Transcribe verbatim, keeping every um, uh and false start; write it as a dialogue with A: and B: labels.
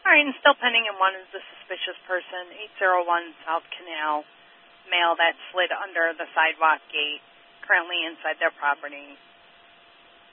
A: All right, and still pending, and one is the suspicious person, eight oh one South Canal, male that slid under the sidewalk gate, currently inside their property.